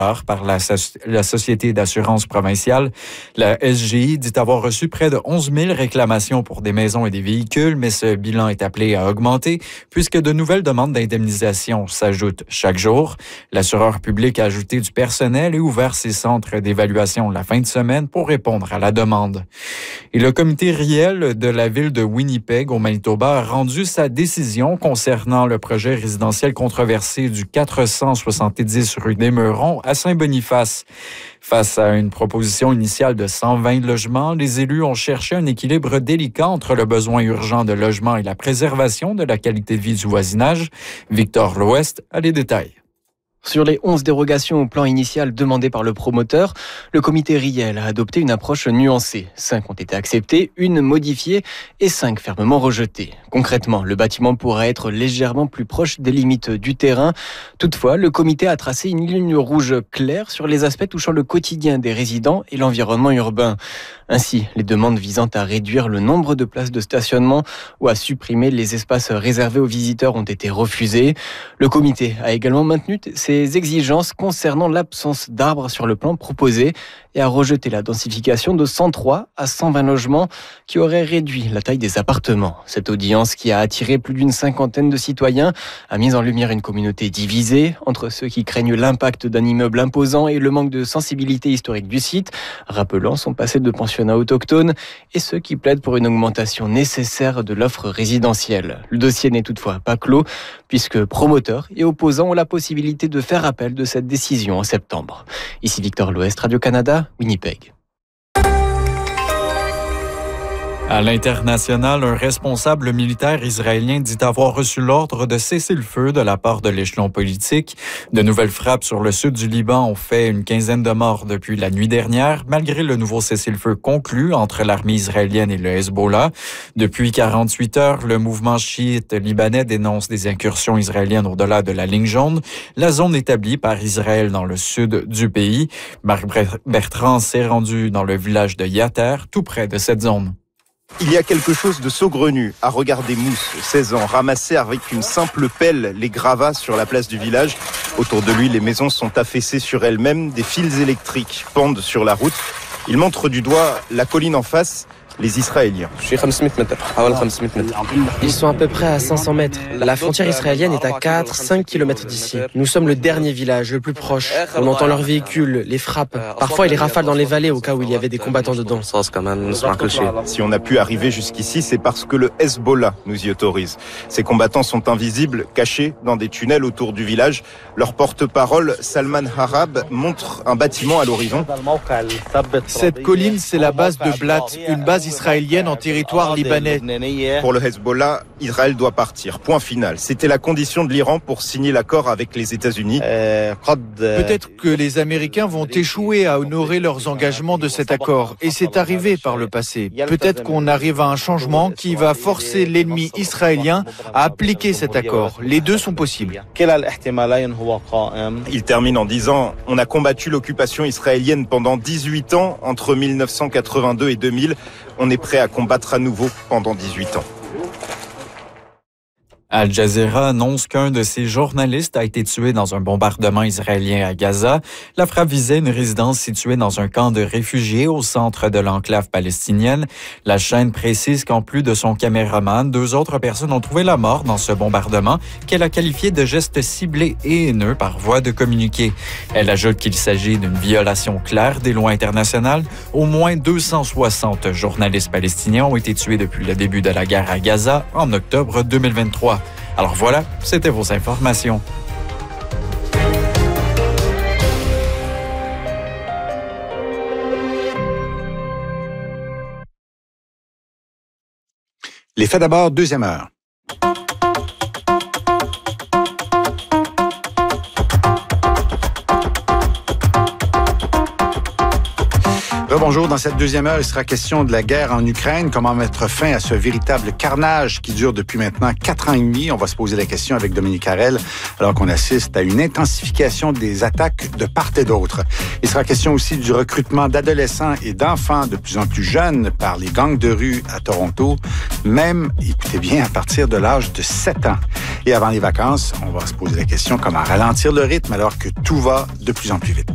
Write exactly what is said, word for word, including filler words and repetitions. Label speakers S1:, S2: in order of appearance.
S1: par la, so- la Société d'assurance provinciale. La S G I dit avoir reçu près de onze mille réclamations pour des maisons et des véhicules, mais ce bilan est appelé à augmenter puisque de nouvelles demandes d'indemnisation s'ajoutent chaque jour. L'assureur public a ajouté du personnel et ouvert ses centres d'évaluation la fin de semaine pour répondre à la demande. Et le comité Riel de la ville de Winnipeg, au Manitoba, a rendu sa décision concernant le projet résidentiel controversé du quatre cent soixante-dix rue des Meurons à Saint-Boniface. Face à une proposition initiale de cent vingt logements, les élus ont cherché un équilibre délicat entre le besoin urgent de logement et la préservation de la qualité de vie du voisinage. Victor L'Ouest a les détails.
S2: Sur les onze dérogations au plan initial demandées par le promoteur, le comité Riel a adopté une approche nuancée. Cinq ont été acceptées, une modifiée et cinq fermement rejetées. Concrètement, le bâtiment pourrait être légèrement plus proche des limites du terrain. Toutefois, le comité a tracé une ligne rouge claire sur les aspects touchant le quotidien des résidents et l'environnement urbain. Ainsi, les demandes visant à réduire le nombre de places de stationnement ou à supprimer les espaces réservés aux visiteurs ont été refusées. Le comité a également maintenu ses exigences concernant l'absence d'arbres sur le plan proposé et a rejeté la densification de cent trois à cent vingt logements qui aurait réduit la taille des appartements. Cette audience, qui a attiré plus d'une cinquantaine de citoyens, a mis en lumière une communauté divisée entre ceux qui craignent l'impact d'un immeuble imposant et le manque de sensibilité historique du site, rappelant son passé de pensionnat autochtone, et ceux qui plaident pour une augmentation nécessaire de l'offre résidentielle. Le dossier n'est toutefois pas clos, puisque promoteurs et opposants ont la possibilité de faire appel de cette décision en septembre. Ici Victor L'Ouest, Radio-Canada, Winnipeg.
S1: À l'international, un responsable militaire israélien dit avoir reçu l'ordre de cesser le feu de la part de l'échelon politique. De nouvelles frappes sur le sud du Liban ont fait une quinzaine de morts depuis la nuit dernière, malgré le nouveau cessez-le-feu conclu entre l'armée israélienne et le Hezbollah. Depuis quarante-huit heures, le mouvement chiite libanais dénonce des incursions israéliennes au-delà de la ligne jaune, la zone établie par Israël dans le sud du pays. Marc Bertrand s'est rendu dans le village de Yater, tout près de cette zone.
S3: Il y a quelque chose de saugrenu à regarder Mousse, seize ans, ramasser avec une simple pelle les gravats sur la place du village. Autour de lui, les maisons sont affaissées sur elles-mêmes, des fils électriques pendent sur la route. Il montre du doigt la colline en face, les Israéliens.
S4: Ils sont à peu près à cinq cents mètres. La frontière israélienne est à quatre à cinq kilomètres d'ici. Nous sommes le dernier village, le plus proche. On entend leurs véhicules, les frappes. Parfois, ils les rafalent dans les vallées au cas où il y avait des combattants dedans.
S3: Si on a pu arriver jusqu'ici, c'est parce que le Hezbollah nous y autorise. Ces combattants sont invisibles, cachés dans des tunnels autour du village. Leur porte-parole, Salman Harab, montre un bâtiment à l'horizon.
S5: Cette colline, c'est la base de Blat, une base israélienne en territoire libanais.
S3: Pour le Hezbollah, Israël doit partir. Point final. C'était la condition de l'Iran pour signer l'accord avec les États-Unis.
S5: Peut-être que les Américains vont échouer à honorer leurs engagements de cet accord. Et c'est arrivé par le passé. Peut-être qu'on arrive à un changement qui va forcer l'ennemi israélien à appliquer cet accord. Les deux sont possibles.
S3: Il termine en disant « On a combattu l'occupation israélienne pendant dix-huit ans, entre mille neuf cent quatre-vingt-deux et deux mille. On est prêt à combattre à nouveau pendant dix-huit ans. »
S1: Al Jazeera annonce qu'un de ses journalistes a été tué dans un bombardement israélien à Gaza. La frappe visait une résidence située dans un camp de réfugiés au centre de l'enclave palestinienne. La chaîne précise qu'en plus de son caméraman, deux autres personnes ont trouvé la mort dans ce bombardement qu'elle a qualifié de geste ciblé et haineux par voie de communiqué. Elle ajoute qu'il s'agit d'une violation claire des lois internationales. Au moins deux cent soixante journalistes palestiniens ont été tués depuis le début de la guerre à Gaza en octobre deux mille vingt-trois. Alors voilà, c'était vos informations.
S6: Les faits d'abord, deuxième heure. Bonjour, dans cette deuxième heure, il sera question de la guerre en Ukraine, comment mettre fin à ce véritable carnage qui dure depuis maintenant quatre ans et demi. On va se poser la question avec Dominique Harel, alors qu'on assiste à une intensification des attaques de part et d'autre. Il sera question aussi du recrutement d'adolescents et d'enfants de plus en plus jeunes par les gangs de rue à Toronto, même, écoutez bien, à partir de l'âge de sept ans. Et avant les vacances, on va se poser la question comment ralentir le rythme alors que tout va de plus en plus vite.